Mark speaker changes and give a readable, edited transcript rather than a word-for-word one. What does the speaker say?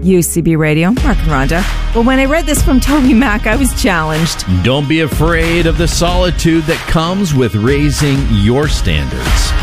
Speaker 1: UCB Radio, Mark and Rhonda. Well, when I read this from Toby Mac, I was challenged.
Speaker 2: Don't be afraid of the solitude that comes with raising your standards.